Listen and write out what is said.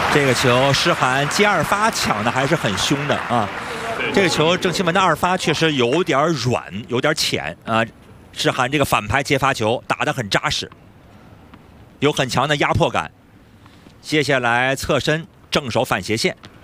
这个球诗涵接二发抢的还是很凶的啊。这个球郑钦文的二发确实有点软，有点浅啊。诗涵这个反拍接发球打得很扎实，有很强的压迫感。接下来侧身正手反斜线。